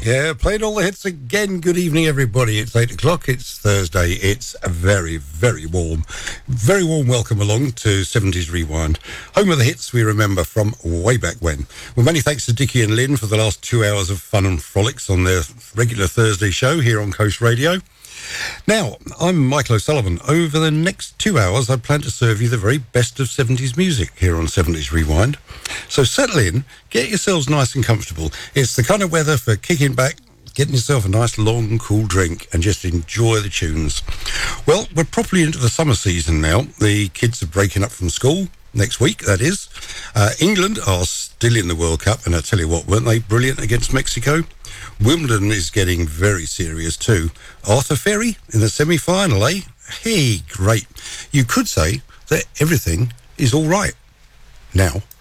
Yeah, played all the hits again. Good evening, everybody. It's 8 o'clock. It's Thursday. It's very, very warm. Very warm welcome along to 70s Rewind. Home of the hits we remember from way back when. Well, many thanks to Dickie and Lynn for the last 2 hours of fun and frolics on their regular Thursday show here on Coast Radio. Now, I'm Michael O'Sullivan. Over the next 2 hours, I plan to serve you the very best of 70s music here on 70s Rewind. So settle in, get yourselves nice and comfortable. It's the kind of weather for kicking back, getting yourself a nice long cool drink and just enjoy the tunes. Well, we're properly into the summer season now. The kids are breaking up from school next week, that is. England are still in the World Cup, and I tell you what, weren't they brilliant against Mexico? Wimbledon is getting very serious too. Arthur Ferry in the semi-final, eh? Hey, great. You could say that everything is all right now.